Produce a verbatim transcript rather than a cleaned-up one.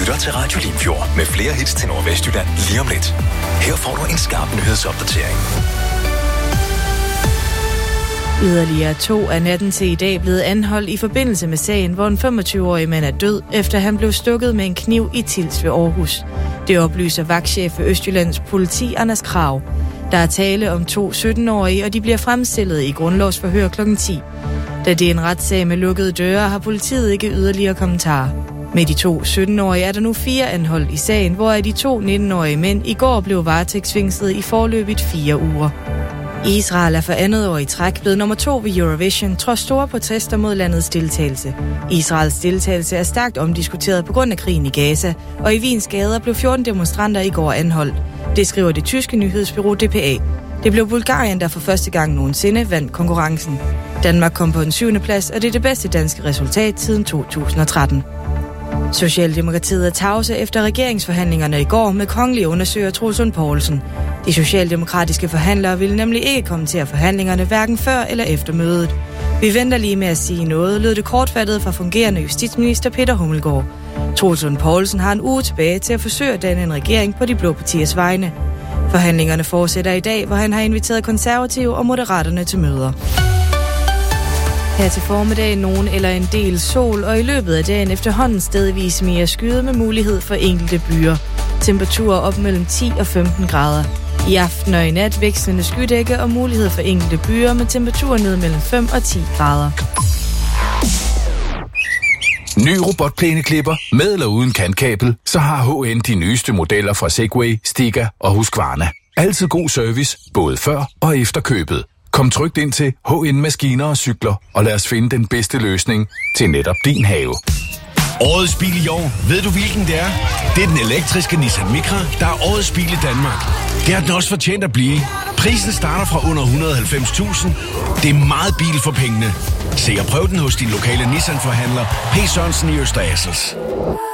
lytter til Radio Limfjord med flere hits til Nordvestjylland lige om lidt. Her får du en skarp nyhedsopdatering. Yderligere to er natten til i dag blevet anholdt i forbindelse med sagen, hvor en femogtyve-årig mand er død, efter han blev stukket med en kniv i Tils ved Aarhus. Det oplyser vagtchef ved Østjyllands politi, Anders Krag. Der er tale om to sytten-årige, og de bliver fremstillet i grundlovsforhør klokken ti. Da det er en retssag med lukkede døre, har politiet ikke yderligere kommentarer. Med de to sytten-årige er der nu fire anholdt i sagen, hvor de to nitten-årige mænd i går blev varetægtsfængslet i forløbet fire uger. Israel er for andet år i træk blevet nummer to ved Eurovision, trods store protester mod landets deltagelse. Israels deltagelse er stærkt omdiskuteret på grund af krigen i Gaza, og i Wiens gader blev fjorten demonstranter i går anholdt. Det skriver det tyske nyhedsbureau D P A. Det blev Bulgarien, der for første gang nogensinde vandt konkurrencen. Danmark kom på en syvende plads, og det er det bedste danske resultat siden to tusind og tretten. Socialdemokratiet er tavse efter regeringsforhandlingerne i går med kongelige undersøger Troels Lund Poulsen. De socialdemokratiske forhandlere ville nemlig ikke kommentere forhandlingerne hverken før eller efter mødet. Vi venter lige med at sige noget, lød det kortfattet fra fungerende justitsminister Peter Hummelgaard. Troels Lund Poulsen har en uge tilbage til at forsøge at danne en regering på de blå partiers vegne. Forhandlingerne fortsætter i dag, hvor han har inviteret konservative og moderaterne til møder. Her til formiddag nogen eller en del sol, og i løbet af dagen efterhånden stedvis mere skyde med mulighed for enkelte byer. Temperaturer op mellem ti og femten grader. I aften og i nat vekslende skydække og mulighed for enkelte byer med temperaturer ned mellem fem og ti grader. Ny robotplæneklipper med eller uden kantkabel, så har H N de nyeste modeller fra Segway, Stiga og Husqvarna. Altid god service, både før og efter købet. Kom trygt ind til H N Maskiner og Cykler, og lad os finde den bedste løsning til netop din have. Årets bil i år, ved du hvilken det er? Det er den elektriske Nissan Micra, der er årets bil i Danmark. Det har den også fortjent at blive. Prisen starter fra under et hundrede og halvfems tusind. Det er meget bil for pengene. Se og prøv den hos din lokale Nissan-forhandler, P. Sørensen i Øster Assels.